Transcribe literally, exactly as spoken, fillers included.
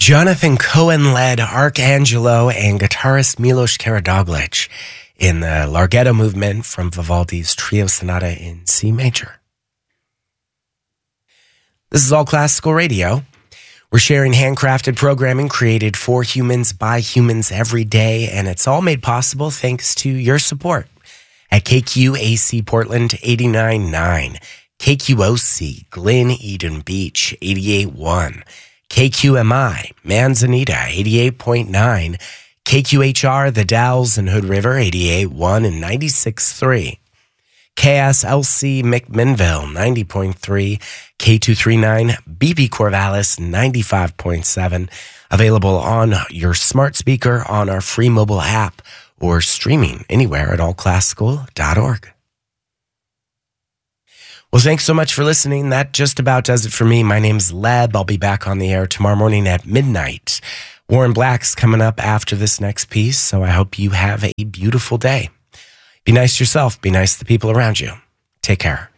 Jonathan Cohen-led Arcangelo and guitarist Milos Karadoglic in the Larghetto movement from Vivaldi's Trio Sonata in C major. This is All Classical Radio. We're sharing handcrafted programming created for humans by humans every day, and it's all made possible thanks to your support at K Q A C Portland eighty-nine point nine, K Q O C Glen Eden Beach eighty-eight point one, K Q M I Manzanita eighty-eight point nine, K Q H R The Dalles and Hood River eighty-eight point one and ninety-six point three, K S L C McMinnville ninety point three, K two thirty-nine B B Corvallis ninety-five point seven, available on your smart speaker, on our free mobile app, or streaming anywhere at all classical dot org. Well, thanks so much for listening. That just about does it for me. My name's Leb. I'll be back on the air tomorrow morning at midnight. Warren Black's coming up after this next piece, so I hope you have a beautiful day. Be nice to yourself. Be nice to the people around you. Take care.